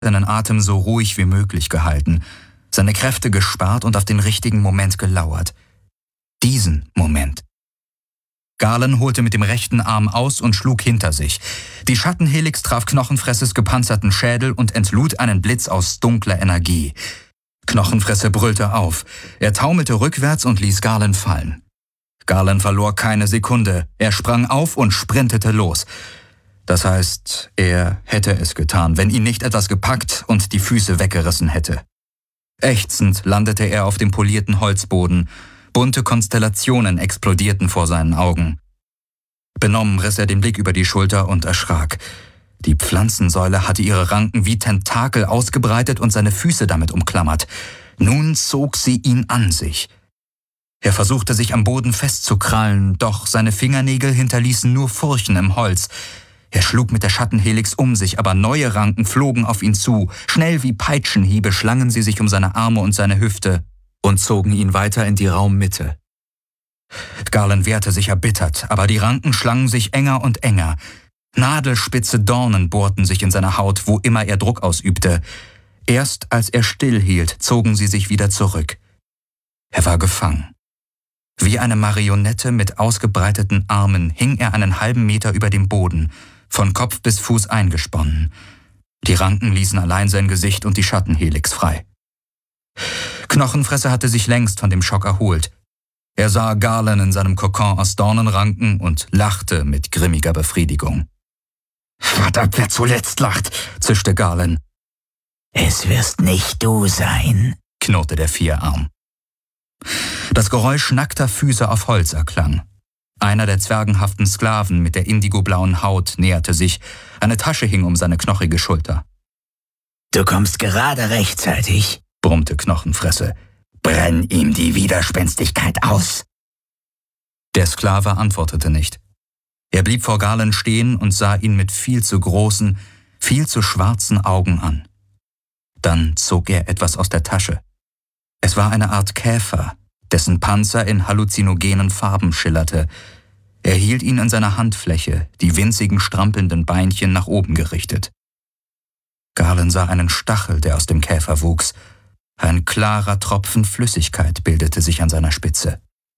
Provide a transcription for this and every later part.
seinen Atem so ruhig wie möglich gehalten, seine Kräfte gespart und auf den richtigen Moment gelauert. Diesen Moment. Galen holte mit dem rechten Arm aus und schlug hinter sich. Die Schattenhelix traf Knochenfresses gepanzerten Schädel und entlud einen Blitz aus dunkler Energie. Knochenfresse brüllte auf. Er taumelte rückwärts und ließ Galen fallen. Galen verlor keine Sekunde. Er sprang auf und sprintete los. Das heißt, er hätte es getan, wenn ihn nicht etwas gepackt und die Füße weggerissen hätte. Ächzend landete er auf dem polierten Holzboden. Bunte Konstellationen explodierten vor seinen Augen. Benommen riss er den Blick über die Schulter und erschrak. Die Pflanzensäule hatte ihre Ranken wie Tentakel ausgebreitet und seine Füße damit umklammert. Nun zog sie ihn an sich. Er versuchte sich am Boden festzukrallen, doch seine Fingernägel hinterließen nur Furchen im Holz. Er schlug mit der Schattenhelix um sich, aber neue Ranken flogen auf ihn zu. Schnell wie Peitschenhiebe schlangen sie sich um seine Arme und seine Hüfte und zogen ihn weiter in die Raummitte. Galen wehrte sich erbittert, aber die Ranken schlangen sich enger und enger. Nadelspitze Dornen bohrten sich in seine Haut, wo immer er Druck ausübte. Erst als er stillhielt, zogen sie sich wieder zurück. Er war gefangen. Wie eine Marionette mit ausgebreiteten Armen hing er einen halben Meter über dem Boden, von Kopf bis Fuß eingesponnen. Die Ranken ließen allein sein Gesicht und die Schattenhelix frei. Knochenfresse hatte sich längst von dem Schock erholt. Er sah Galen in seinem Kokon aus Dornenranken und lachte mit grimmiger Befriedigung. »Verdammt, wer zuletzt lacht«, zischte Galen. »Es wirst nicht du sein«, knurrte der Vierarm. Das Geräusch nackter Füße auf Holz erklang. Einer der zwergenhaften Sklaven mit der indigoblauen Haut näherte sich. Eine Tasche hing um seine knochige Schulter. »Du kommst gerade rechtzeitig«, brummte Knochenfresse. »Brenn ihm die Widerspenstigkeit aus!« Der Sklave antwortete nicht. Er blieb vor Galen stehen und sah ihn mit viel zu großen, viel zu schwarzen Augen an. Dann zog er etwas aus der Tasche. Es war eine Art Käfer, dessen Panzer in halluzinogenen Farben schillerte. Er hielt ihn in seiner Handfläche, die winzigen strampelnden Beinchen nach oben gerichtet. Galen sah einen Stachel, der aus dem Käfer wuchs. Ein klarer Tropfen Flüssigkeit bildete sich an seiner Spitze.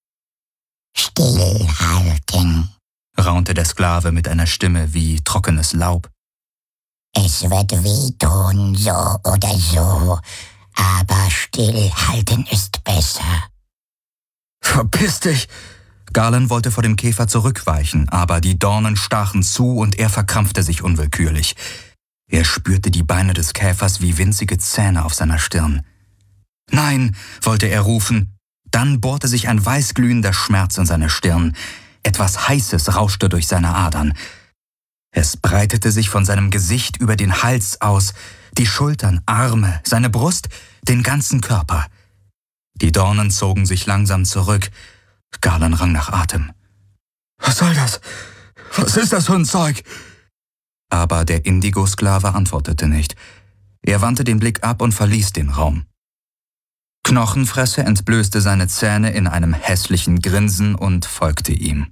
»Stillhalten«, raunte der Sklave mit einer Stimme wie trockenes Laub. »Es wird wehtun, so oder so, aber stillhalten ist besser.« »Verpiss dich!« Galen wollte vor dem Käfer zurückweichen, aber die Dornen stachen zu und er verkrampfte sich unwillkürlich. Er spürte die Beine des Käfers wie winzige Zähne auf seiner Stirn. »Nein«, wollte er rufen. Dann bohrte sich ein weißglühender Schmerz in seine Stirn. Etwas Heißes rauschte durch seine Adern. Es breitete sich von seinem Gesicht über den Hals aus, die Schultern, Arme, seine Brust, den ganzen Körper. Die Dornen zogen sich langsam zurück. Galen rang nach Atem. »Was soll das? Was ist das für ein Zeug?« Aber der Indigo-Sklave antwortete nicht. Er wandte den Blick ab und verließ den Raum. Knochenfresse entblößte seine Zähne in einem hässlichen Grinsen und folgte ihm.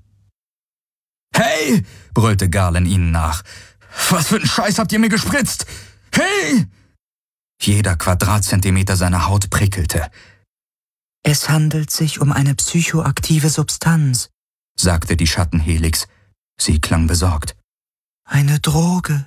»Hey«, brüllte Galen ihnen nach. »Was für einen Scheiß habt ihr mir gespritzt? Hey!« Jeder Quadratzentimeter seiner Haut prickelte. »Es handelt sich um eine psychoaktive Substanz«, sagte die Schattenhelix. Sie klang besorgt. »Eine Droge.«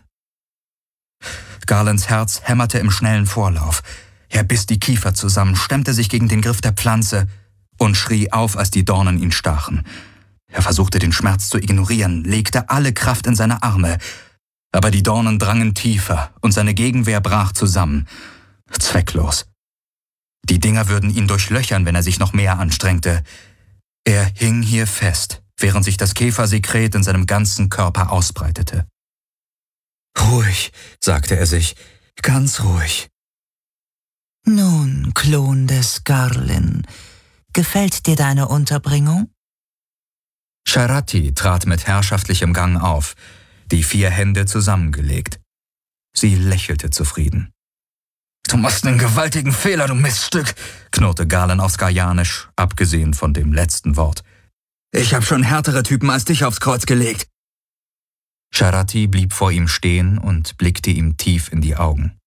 Galens Herz hämmerte im schnellen Vorlauf. Er biss die Kiefer zusammen, stemmte sich gegen den Griff der Pflanze und schrie auf, als die Dornen ihn stachen. Er versuchte den Schmerz zu ignorieren, legte alle Kraft in seine Arme. Aber die Dornen drangen tiefer und seine Gegenwehr brach zusammen. Zwecklos. Die Dinger würden ihn durchlöchern, wenn er sich noch mehr anstrengte. Er hing hier fest, während sich das Käfersekret in seinem ganzen Körper ausbreitete. »Ruhig«, sagte er sich, »ganz ruhig.« »Nun, Klon des Garlin, gefällt dir deine Unterbringung?« Sharati trat mit herrschaftlichem Gang auf, die 4 Hände zusammengelegt. Sie lächelte zufrieden. »Du machst einen gewaltigen Fehler, du Miststück«, knurrte Galen auf Skajanisch, abgesehen von dem letzten Wort. »Ich hab schon härtere Typen als dich aufs Kreuz gelegt.« Sharati blieb vor ihm stehen und blickte ihm tief in die Augen.